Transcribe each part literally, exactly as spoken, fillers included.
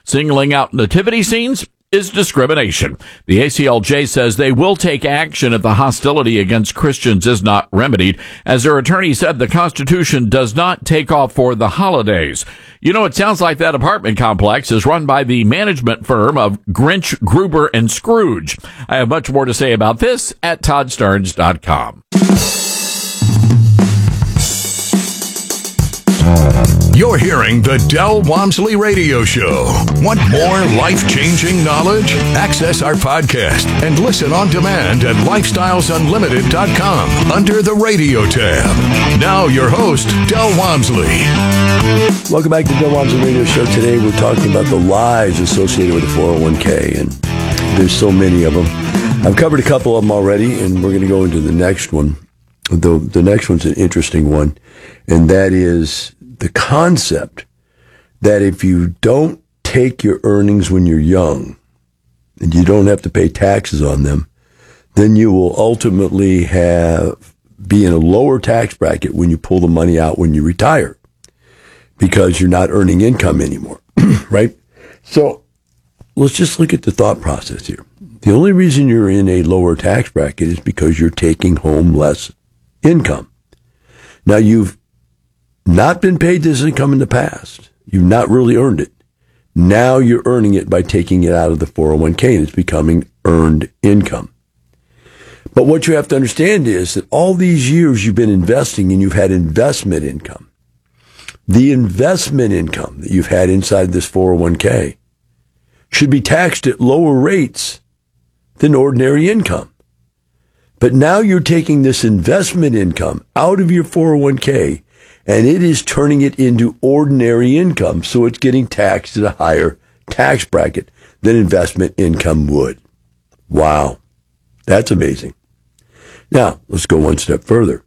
Singling out nativity scenes is discrimination. The A C L J says they will take action if the hostility against Christians is not remedied. As their attorney said, the Constitution does not take off for the holidays. You know, it sounds like that apartment complex is run by the management firm of Grinch, Gruber, and Scrooge. I have much more to say about this at todd starnes dot com. You're hearing the Del Walmsley Radio Show. Want more life-changing knowledge? Access our podcast and listen on demand at lifestyles unlimited dot com under the radio tab. Now your host, Del Walmsley. Welcome back to the Del Walmsley Radio Show. Today we're talking about the lies associated with the four oh one k, and there's so many of them. I've covered a couple of them already, and we're going to go into the next one. The, the next one's an interesting one, and that is the concept that if you don't take your earnings when you're young and you don't have to pay taxes on them, then you will ultimately have be in a lower tax bracket when you pull the money out when you retire because you're not earning income anymore, right? So let's just look at the thought process here. The only reason you're in a lower tax bracket is because you're taking home less income. Now, you've not been paid this income in the past. You've not really earned it. Now you're earning it by taking it out of the four oh one k, and it's becoming earned income. But what you have to understand is that all these years you've been investing and you've had investment income. The investment income that you've had inside this four oh one k should be taxed at lower rates than ordinary income. But now you're taking this investment income out of your four oh one k and it is turning it into ordinary income, so it's getting taxed at a higher tax bracket than investment income would. Wow, that's amazing. Now, let's go one step further.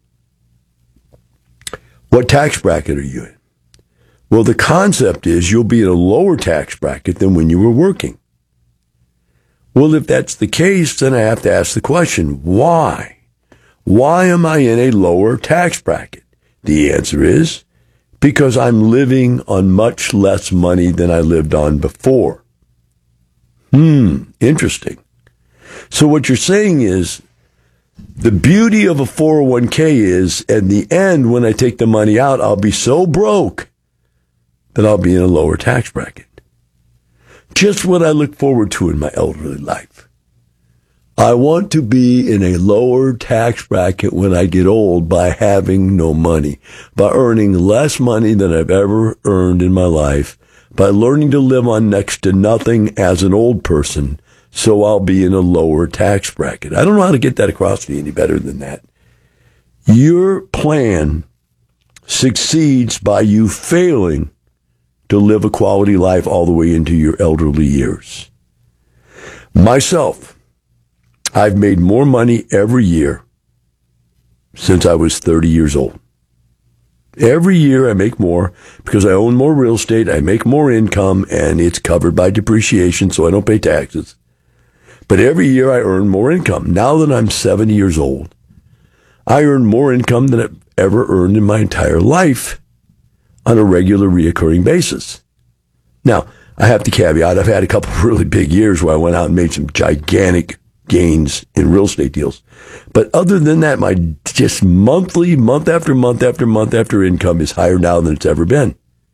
What tax bracket are you in? Well, the concept is you'll be in a lower tax bracket than when you were working. Well, if that's the case, then I have to ask the question, why? Why am I in a lower tax bracket? The answer is because I'm living on much less money than I lived on before. Hmm, interesting. So what you're saying is the beauty of a four oh one k is, in the end, when I take the money out, I'll be so broke that I'll be in a lower tax bracket. Just what I look forward to in my elderly life. I want to be in a lower tax bracket when I get old by having no money, by earning less money than I've ever earned in my life, by learning to live on next to nothing as an old person, so I'll be in a lower tax bracket. I don't know how to get that across to you any better than that. Your plan succeeds by you failing to live a quality life all the way into your elderly years. Myself, I've made more money every year since I was thirty years old. Every year I make more because I own more real estate, I make more income, and it's covered by depreciation, so I don't pay taxes. But every year I earn more income. Now that I'm seventy years old, I earn more income than I've ever earned in my entire life on a regular, reoccurring basis. Now, I have to caveat, I've had a couple of really big years where I went out and made some gigantic gains in real estate deals. But other than that, my just monthly, month after month after month after income is higher now than it's ever been.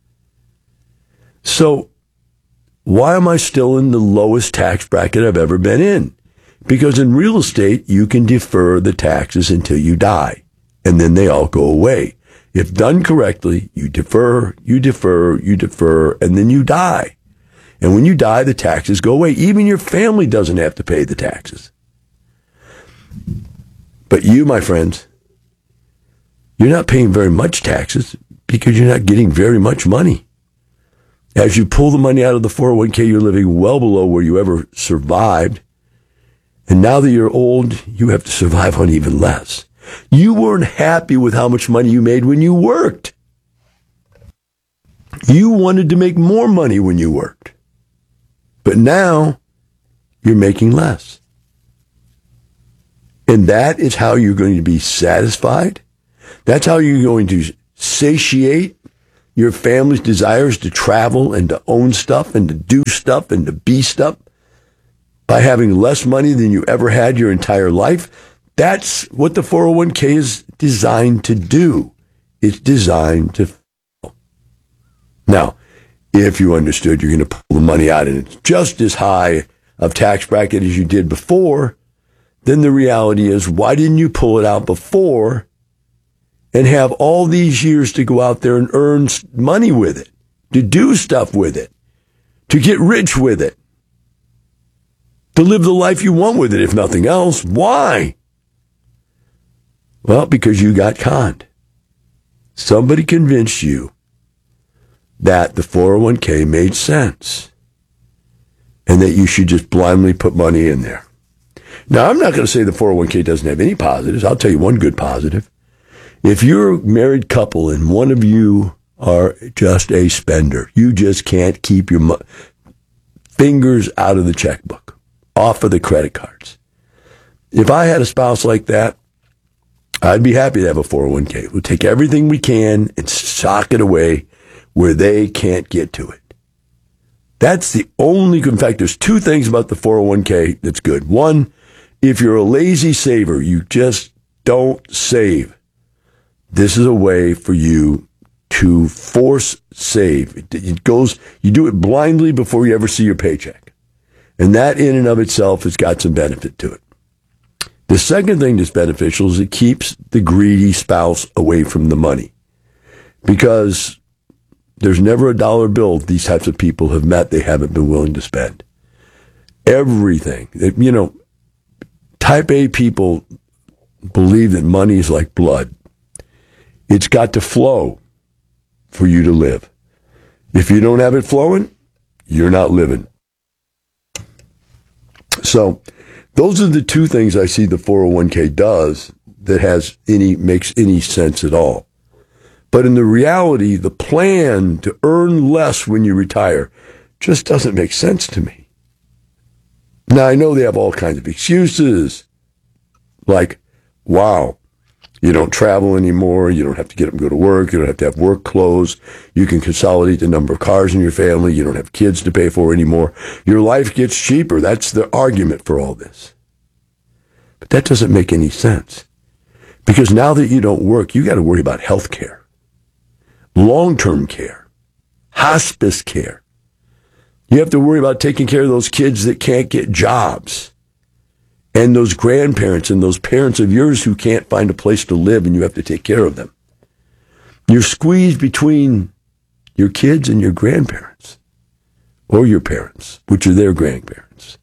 So why am I still in the lowest tax bracket I've ever been in? Because in real estate, you can defer the taxes until you die, and then they all go away. If done correctly, you defer, you defer, you defer, and then you die. And when you die, the taxes go away. Even your family doesn't have to pay the taxes. But you, my friends, you're not paying very much taxes because you're not getting very much money. As you pull the money out of the four oh one k, you're living well below where you ever survived. And now that you're old, you have to survive on even less. You weren't happy with how much money you made when you worked. You wanted to make more money when you worked. But now, you're making less. And that is how you're going to be satisfied. That's how you're going to satiate your family's desires to travel and to own stuff and to do stuff and to be stuff by having less money than you ever had your entire life. That's what the four oh one k is designed to do. It's designed to fail. Now, if you understood you're going to pull the money out and it's just as high of tax bracket as you did before, then the reality is, why didn't you pull it out before and have all these years to go out there and earn money with it, to do stuff with it, to get rich with it, to live the life you want with it, if nothing else? Why? Well, because you got conned. Somebody convinced you that the four oh one k made sense and that you should just blindly put money in there. Now, I'm not going to say the four oh one k doesn't have any positives. I'll tell you one good positive. If you're a married couple and one of you are just a spender, you just can't keep your mo- fingers out of the checkbook, off of the credit cards. If I had a spouse like that, I'd be happy to have a four oh one k. We'll take everything we can and sock it away where they can't get to it. That's the only, in fact, there's two things about the four oh one k that's good. One, if you're a lazy saver, you just don't save. This is a way for you to force save. It, it goes, you do it blindly before you ever see your paycheck. And that in and of itself has got some benefit to it. The second thing that's beneficial is it keeps the greedy spouse away from the money. Because there's never a dollar bill these types of people have met they haven't been willing to spend. Everything. You know, type A people believe that money is like blood. It's got to flow for you to live. If you don't have it flowing, you're not living. So those are the two things I see the four oh one k does that has any makes any sense at all. But in the reality, the plan to earn less when you retire just doesn't make sense to me. Now, I know they have all kinds of excuses, like, wow, you don't travel anymore, you don't have to get up and go to work, you don't have to have work clothes, you can consolidate the number of cars in your family, you don't have kids to pay for anymore, your life gets cheaper. That's the argument for all this. But that doesn't make any sense. Because now that you don't work, you got to worry about health care, long-term care, hospice care. You have to worry about taking care of those kids that can't get jobs, and those grandparents and those parents of yours who can't find a place to live, and you have to take care of them. You're squeezed between your kids and your grandparents, or your parents, which are their grandparents.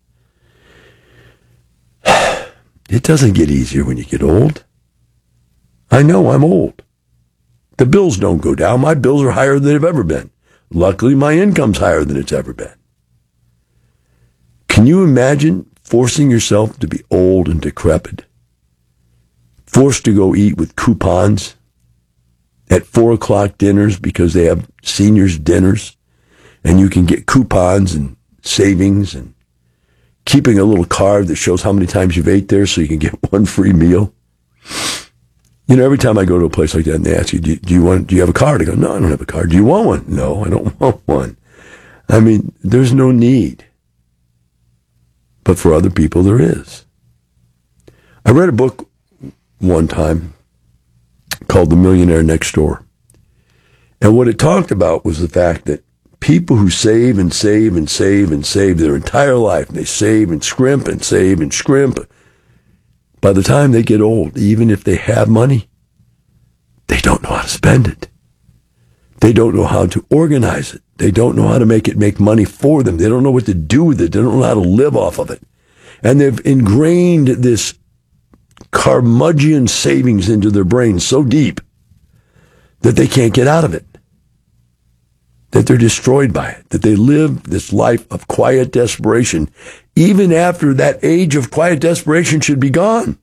It doesn't get easier when you get old. I know I'm old. The bills don't go down. My bills are higher than they've ever been. Luckily, my income's higher than it's ever been. Can you imagine forcing yourself to be old and decrepit? Forced to go eat with coupons at four o'clock dinners because they have seniors dinners, and you can get coupons and savings, and keeping a little card that shows how many times you've ate there so you can get one free meal. You know, every time I go to a place like that and they ask you, do you, do you want, do you have a card? I go, no, I don't have a card. Do you want one? No, I don't want one. I mean, there's no need. But for other people, there is. I read a book one time called The Millionaire Next Door. And what it talked about was the fact that people who save and save and save and save their entire life, they save and scrimp and save and scrimp, by the time they get old, even if they have money, they don't know how to spend it. They don't know how to organize it. They don't know how to make it make money for them. They don't know what to do with it. They don't know how to live off of it. And they've ingrained this curmudgeon savings into their brains so deep that they can't get out of it, that they're destroyed by it, that they live this life of quiet desperation, even after that age of quiet desperation should be gone.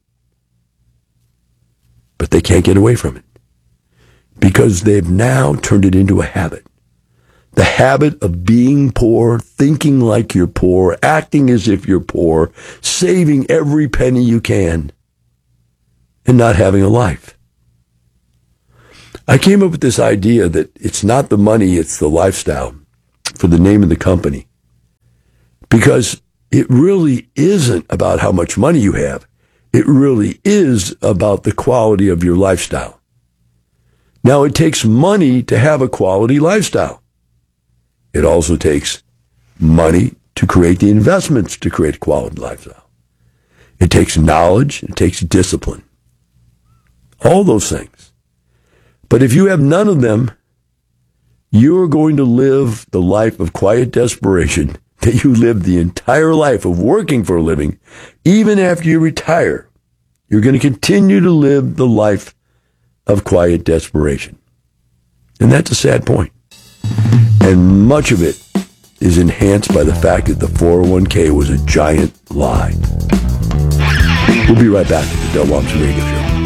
But they can't get away from it because they've now turned it into a habit. The habit of being poor, thinking like you're poor, acting as if you're poor, saving every penny you can, and not having a life. I came up with this idea that it's not the money, it's the lifestyle for the name of the company. Because it really isn't about how much money you have. It really is about the quality of your lifestyle. Now, it takes money to have a quality lifestyle. It also takes money to create the investments to create a quality lifestyle. It takes knowledge. It takes discipline. All those things. But if you have none of them, you're going to live the life of quiet desperation that you lived the entire life of working for a living. Even after you retire, you're going to continue to live the life of quiet desperation. And that's a sad point. And much of it is enhanced by the fact that the four oh one k was a giant lie. We'll be right back to the Del Walmsley Radio Show.